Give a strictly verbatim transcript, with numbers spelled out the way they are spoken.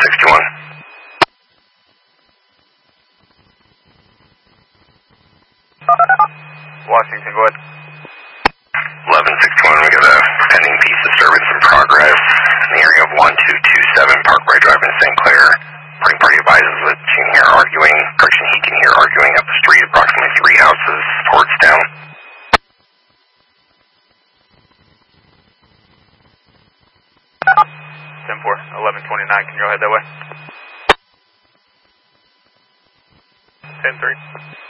sixty-one. Washington, go ahead. eleven sixty-one, we got a pending piece disturbance in progress in the area of one two two seven Parkway Drive in Saint Clair. Morning party advises that she can hear arguing, correction, he can hear arguing up the street, approximately three houses towards town. ten four, eleven twenty-nine, can you go ahead that way? ten three.